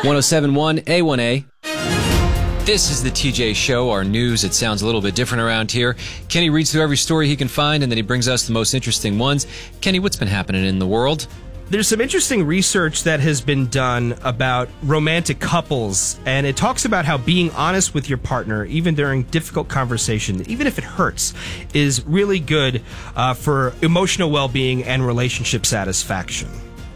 1071 A1A. This is the TJ Show, our news. It sounds a little bit different around here. Kenny reads through every story he can find, and then he brings us the most interesting ones. Kenny, what's been happening in the world? There's some interesting research that has been done about romantic couples, and it talks about how being honest with your partner, even during difficult conversation, even if it hurts, is really good for emotional well-being and relationship satisfaction.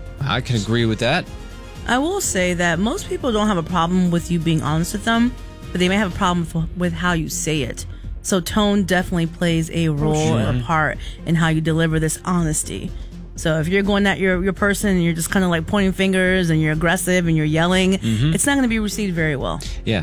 I can agree with that. I will say that most people don't have a problem with you being honest with them, but they may have a problem with how you say it. So tone definitely plays a role or a part in how you deliver this honesty. So if you're going at your person and you're just kind of like pointing fingers and you're aggressive and you're yelling, it's not going to be received very well. Yeah.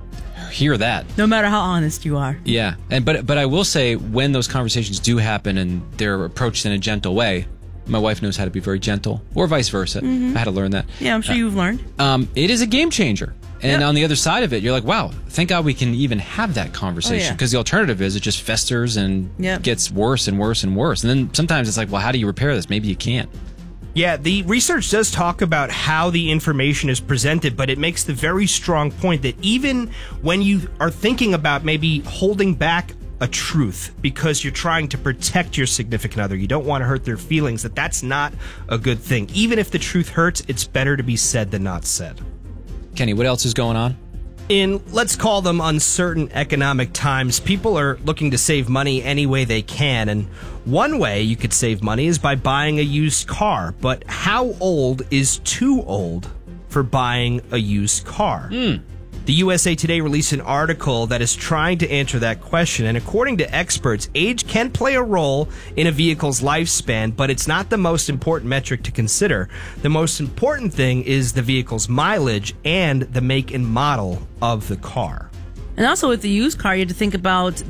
Hear that. No matter how honest you are. Yeah. But I will say, when those conversations do happen and they're approached in a gentle way, my wife knows how to be very gentle, or vice versa. I had to learn that. Yeah, I'm sure you've learned. It is a game changer. And on the other side of it, you're like, wow, thank God we can even have that conversation. Because the alternative is it just festers and gets worse and worse and worse. And then sometimes it's like, well, how do you repair this? Maybe you can't. Yeah, the research does talk about how the information is presented, but it makes the very strong point that even when you are thinking about maybe holding back a truth because you're trying to protect your significant other, you don't want to hurt their feelings, that's not a good thing. Even if the truth hurts, it's better to be said than not said. Kenny, what else is going on? In, let's call them uncertain economic times, people are looking to save money any way they can. And one way you could save money is by buying a used car. But how old is too old for buying a used car? The USA Today released an article that is trying to answer that question, and according to experts, age can play a role in a vehicle's lifespan, but it's not the most important metric to consider. The most important thing is the vehicle's mileage and the make and model of the car. And also with the used car, you have to think about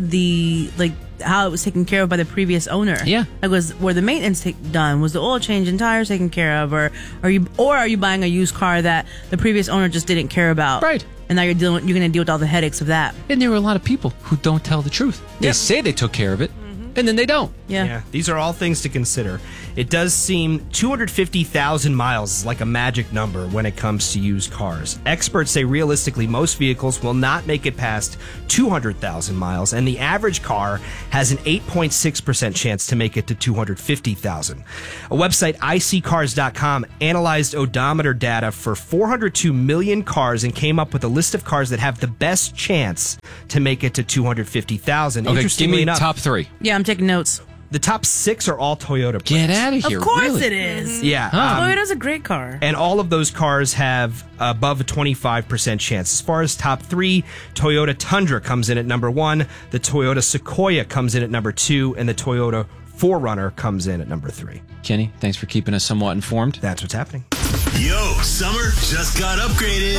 how it was taken care of by the previous owner. Yeah. Were the maintenance done? Was the oil change and tires taken care of? Or are you buying a used car that the previous owner just didn't care about? Right. And now you're going to deal with all the headaches of that. And there are a lot of people who don't tell the truth. They say they took care of it, and then they don't. Yeah. These are all things to consider. It does seem 250,000 miles is like a magic number when it comes to used cars. Experts say realistically most vehicles will not make it past 200,000 miles, and the average car has an 8.6% chance to make it to 250,000. A website, iSeeCars.com, analyzed odometer data for 402 million cars and came up with a list of cars that have the best chance to make it to 250,000. Okay, give Interestingly me enough, top three. Yeah, I'm taking notes. the top 6 are all Toyota brands. Get out of here. Of course really? it is. Yeah. Toyota's a great car. And all of those cars have above a 25% chance. As far as top 3, Toyota Tundra comes in at number 1, the Toyota Sequoia comes in at number 2, and the Toyota 4Runner comes in at number 3. Kenny, thanks for keeping us somewhat informed. That's what's happening. Yo, summer just got upgraded.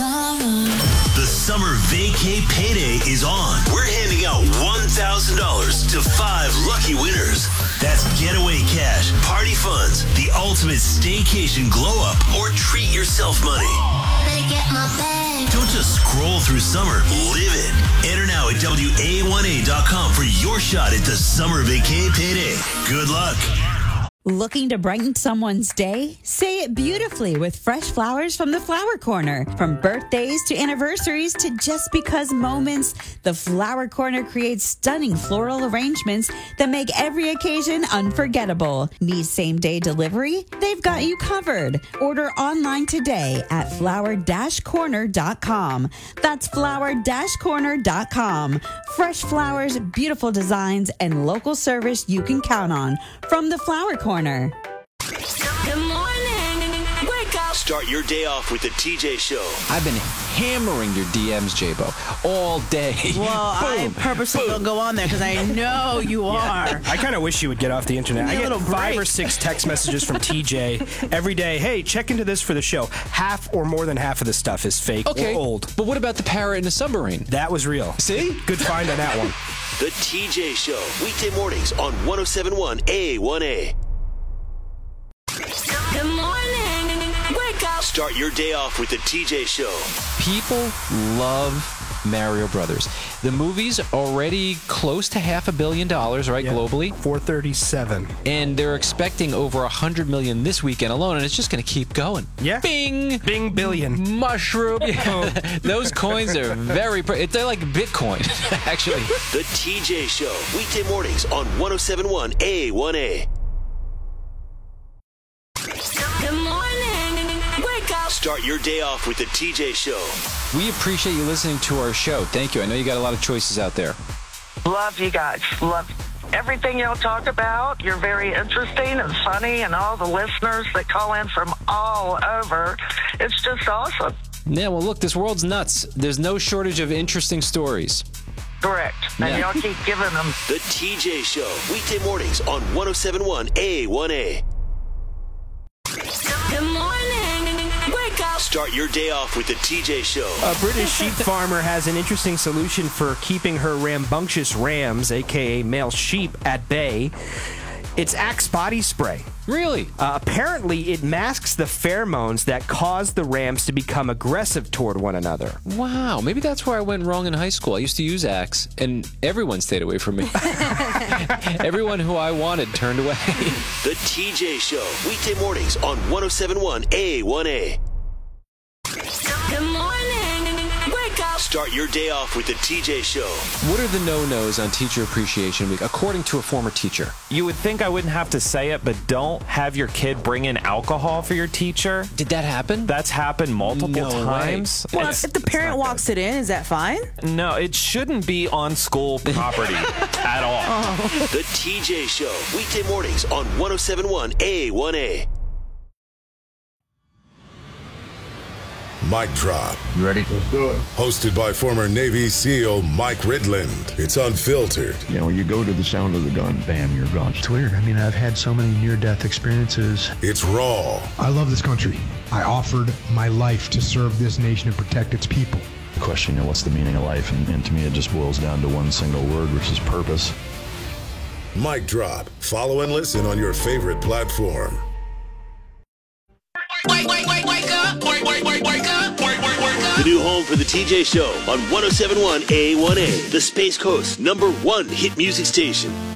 The summer vacay payday is on. We're handing out $1,000 to 5 lucky winners. That's getaway cash, party funds, the ultimate staycation glow up, or treat yourself money. Don't just scroll through summer, live it. Enter now at WA1A.com for your shot at the summer vacay payday. Good luck. Looking to brighten someone's day? Say it beautifully with fresh flowers from the Flower Corner. From birthdays to anniversaries to just because moments, the Flower Corner creates stunning floral arrangements that make every occasion unforgettable. Need same-day delivery? They've got you covered. Order online today at flower-corner.com. That's flower-corner.com. Fresh flowers, beautiful designs, and local service you can count on from the Flower Corner. Good morning. Wake up. Start your day off with the TJ Show. I've been hammering your DMs, J-Bo, all day. Well, I purposely don't go on there because I know you are. I kind of wish you would get off the internet. I get 5 or 6 text messages from TJ every day. Hey, check into this for the show. Half or more than half of the stuff is fake or old. But what about the parrot in the submarine? That was real. See? Good find on that one. The TJ Show. Weekday mornings on 107.1 A1A. Good morning. Wake up. Start your day off with the TJ Show. People love Mario Brothers. The movie's already close to $500 million, right, globally? 437. And they're expecting over $100 million this weekend alone, and it's just going to keep going. Yeah. Bing! Bing billion. Mushroom. Yeah. Those coins are they're like Bitcoin, actually. The TJ Show, weekday mornings on 107.1 A1A. Good morning. Wake up. Start your day off with the TJ Show. We appreciate you listening to our show. Thank you. I know you got a lot of choices out there. Love you guys. Love everything y'all talk about. You're very interesting and funny, and all the listeners that call in from all over. It's just awesome. Yeah, well, look, this world's nuts. There's no shortage of interesting stories. Correct. And y'all keep giving them. The TJ Show, weekday mornings on 107.1 A1A. Good morning. Wake up. Start your day off with the TJ Show. A British sheep farmer has an interesting solution for keeping her rambunctious rams, a.k.a. male sheep, at bay. It's Axe body spray. Really? Apparently, it masks the pheromones that cause the rams to become aggressive toward one another. Wow, maybe that's where I went wrong in high school. I used to use Axe, and everyone stayed away from me. Everyone who I wanted turned away. The TJ Show, weekday mornings on 107.1 A1A. Good morning. Wake up. Start your day off with the TJ Show. What are the no-nos on Teacher Appreciation Week, according to a former teacher? You would think I wouldn't have to say it, but don't have your kid bring in alcohol for your teacher. Did that happen? That's happened multiple times. Well, if the parent walks it in, is that fine? No, it shouldn't be on school property at all. The TJ Show, weekday mornings on 107.1 A1A. Mic Drop. You ready? Let's do it. Hosted by former Navy SEAL Mike Ridland. It's unfiltered. You know, you go to the sound of the gun, bam, you're gone. It's weird. I mean, I've had so many near-death experiences. It's raw. I love this country. I offered my life to serve this nation and protect its people. The question, you know, what's the meaning of life? And to me, it just boils down to one single word, which is purpose. Mic Drop. Follow and listen on your favorite platform. Wake up. The new home for the TJ Show on 107.1 A1A, the Space Coast's #1 hit music station.